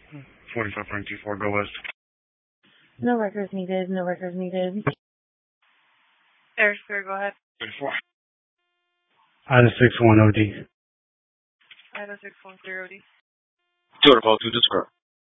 45.24, go west. No records needed, no records needed. Air Square, go ahead. 34. Ida 61 OD. Ida 610 OD. 2 to 2 to square.